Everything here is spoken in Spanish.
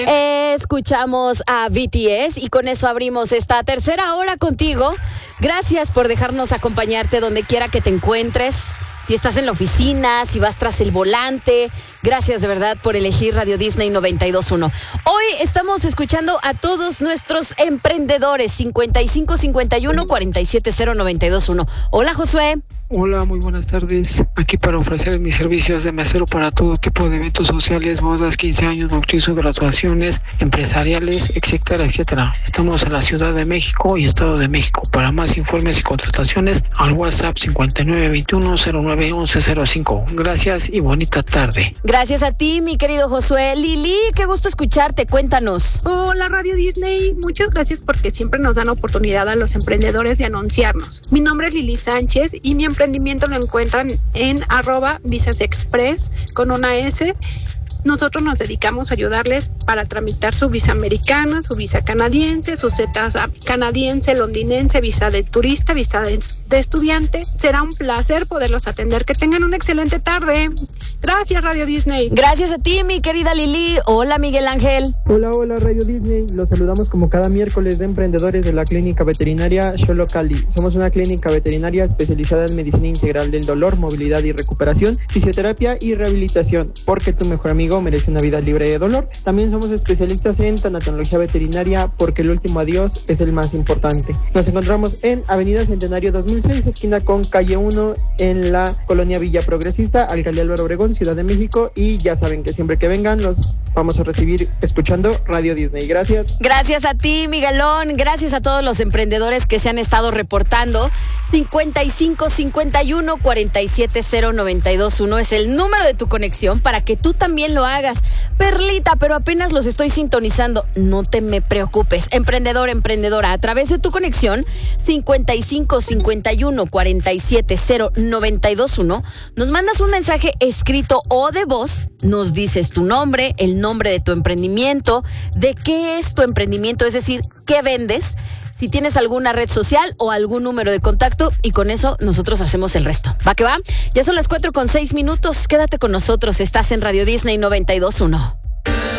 Escuchamos a BTS y con eso abrimos esta tercera hora contigo. Gracias por dejarnos acompañarte donde quiera que te encuentres. Si estás en la oficina, si vas tras el volante, gracias de verdad por elegir Radio Disney 92.1. Hoy estamos escuchando a todos nuestros emprendedores 5551-470-921. Hola, Josué. Hola, muy buenas tardes. Aquí para ofrecer mis servicios de mesero para todo tipo de eventos sociales, bodas, 15 años, bautizos, graduaciones, empresariales, etcétera, etcétera. Estamos en la Ciudad de México y Estado de México. Para más informes y contrataciones, al WhatsApp 5921-091105. Gracias y bonita tarde. Gracias a ti, mi querido Josué. Lili, qué gusto escucharte. Cuéntanos. Hola, Radio Disney. Muchas gracias porque siempre nos dan oportunidad a los emprendedores de anunciarnos. Mi nombre es Lili Sánchez y mi emprendimiento lo encuentran en @visasexpress con una S. Nosotros nos dedicamos a ayudarles para tramitar su visa americana, su visa canadiense, su Z canadiense, londinense, visa de turista, visa de estudiante. Será un placer poderlos atender. Que tengan una excelente tarde. Gracias, Radio Disney. Gracias a ti, mi querida Lili. Hola, Miguel Ángel. Hola, Radio Disney. Los saludamos como cada miércoles de emprendedores de la Clínica Veterinaria Xolocali. Somos una clínica veterinaria especializada en medicina integral del dolor, movilidad y recuperación, fisioterapia y rehabilitación, porque tu mejor amigo merece una vida libre de dolor. También somos especialistas en tanatología veterinaria, porque el último adiós es el más importante. Nos encontramos en Avenida Centenario 2006, esquina con calle 1, en la colonia Villa Progresista, Alcaldía Álvaro Obregón, Ciudad de México. Y ya saben que siempre que vengan los vamos a recibir escuchando Radio Disney. Gracias. Gracias a ti, Miguelón. Gracias a todos los emprendedores que se han estado reportando. 5551-470-921 es el número de tu conexión para que tú también lo hagas. Perlita, pero apenas los estoy sintonizando. No te me preocupes. Emprendedor, emprendedora, a través de tu conexión 5551-470-921 nos mandas un mensaje escrito o de voz. Nos dices tu nombre, el nombre de tu emprendimiento, de qué es tu emprendimiento, es decir, qué vendes, si tienes alguna red social o algún número de contacto, y con eso nosotros hacemos el resto. ¿Va que va? Ya son las 4:06. Quédate con nosotros. Estás en Radio Disney 92.1.